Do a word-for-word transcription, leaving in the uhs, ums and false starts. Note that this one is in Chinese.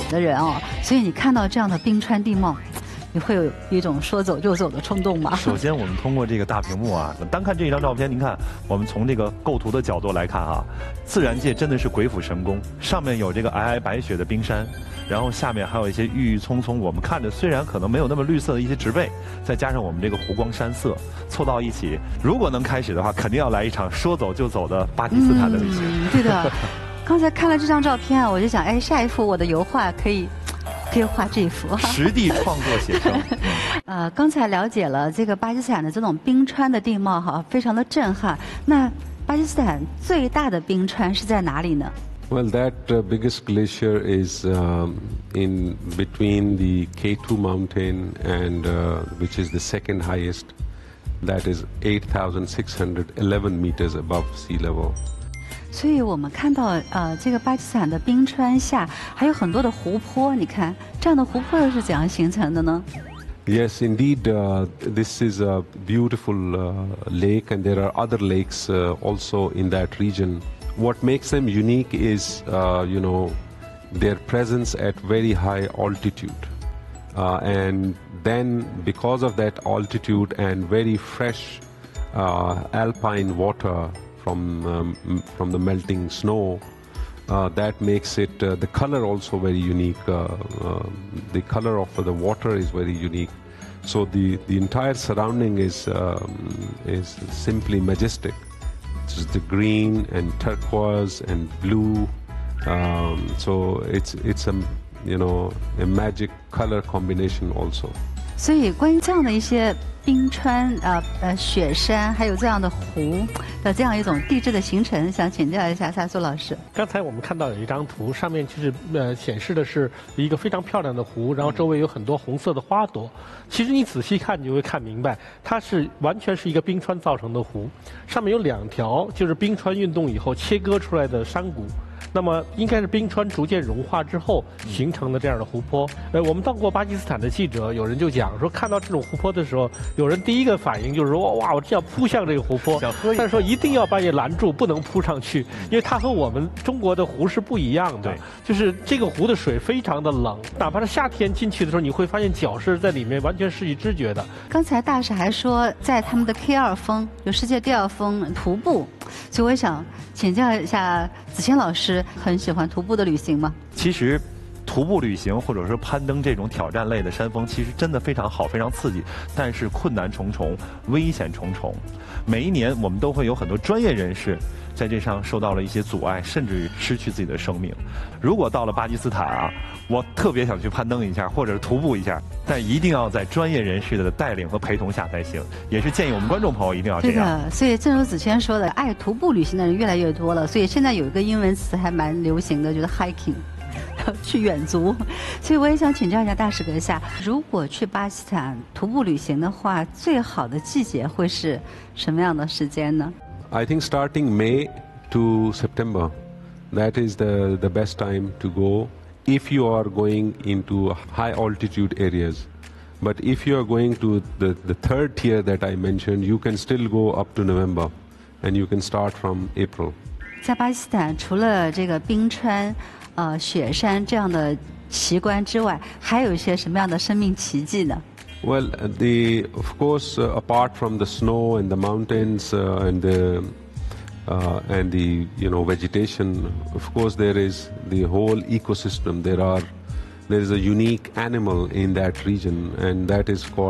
的人哦，所以你看到这样的冰川地貌，你会有一种说走就走的冲动吗？ 首先，我们通过这个大屏幕啊，单看这一张照片，您看，我们从这个构图的角度来看啊，自然界真的是鬼斧神工。上面有这个皑皑白雪的冰山，然后下面还有一些郁郁葱葱，我们看着虽然可能没有那么绿色的一些植被，再加上我们这个湖光山色凑到一起，如果能开始的话，肯定要来一场说走就走的巴基斯坦的旅行。 嗯，对的。刚才看了这张照片啊，我就想，哎，下一幅我的油画可以。可以画这一幅实地创作写生。 呃，刚才了解了这个巴基斯坦的这种冰川的地貌哈，非常的震撼。那巴基斯坦最大的冰川是在哪里呢？ Well, that uh, biggest glacier is um, in between the K two mountain and uh, which is the second highest. That is eight thousand six hundred eleven meters above sea level. 所以我们看到，呃，这个巴基斯坦的冰川下还有很多的湖泊。你看，这样的湖泊又是怎样形成的呢？ Yes, indeed, uh, this is a beautiful uh, lake, and there are other lakes uh, also in that region. What makes them unique is, uh, you know, their presence at very high altitude, uh, and then because of that altitude and very fresh uh, alpine water. From um, from the melting snow, uh, that makes it uh, the color also very unique. Uh, uh, the color of the water is very unique. So the the entire surrounding is um, is simply majestic. It's the green and turquoise and blue. Um, so it's it's a you know a magic color combination also. 所以关于这样的一些冰川、呃呃雪山，还有这样的湖的这样一种地质的形成，想请教一下萨苏老师。 刚才我们看到有一张图，上面就是呃显示的是一个非常漂亮的湖，然后周围有很多红色的花朵。其实你仔细看，你就会看明白，它是完全是一个冰川造成的湖，上面有两条就是冰川运动以后切割出来的山谷。那么应该是冰川逐渐融化之后形成的这样的湖泊。呃，我们到过巴基斯坦的记者，有人就讲说，看到这种湖泊的时候，有人第一个反应就是说，哇，我这样扑向这个湖泊，但是说一定要把你拦住，不能扑上去，因为它和我们中国的湖是不一样的。就是这个湖的水非常的冷，哪怕是夏天进去的时候，你会发现脚是在里面完全失去知觉的。 刚才大使还说，在他们的 K 二峰，就世界第二峰徒步，所以我想请教一下子谦老师。很喜欢徒步的旅行吗？ 其实，徒步旅行或者是攀登这种挑战类的山峰，其实真的非常好，非常刺激，但是困难重重，危险重重。每一年我们都会有很多专业人士在这上受到了一些阻碍，甚至失去自己的生命。如果到了巴基斯坦啊，我特别想去攀登一下，或者是徒步一下，但一定要在专业人士的带领和陪同下才行。也是建议我们观众朋友一定要这样。 对的，所以正如子谦说的，爱徒步旅行的人越来越多了。所以现在有一个英文词还蛮流行的，就是 hiking， 去远足。所以我也想请教一下大使阁下，如果去巴基斯坦徒步旅行的话，最好的季节会是什么样的时间呢？ I think starting May to September, that is the, the best time to go if you are going into high altitude areas. But if you are going to the, the third tier that I mentioned, you can still go up to November and you can start from April. 在巴基斯坦，除了这个冰川、呃雪山这样的奇观之外，还有一些什么样的生命奇迹呢？ Well, the of course, uh, apart from the snow and the mountains uh, and the uh, and the you know vegetation, of course there is the whole ecosystem. There are there is a unique animal in that region, and that is called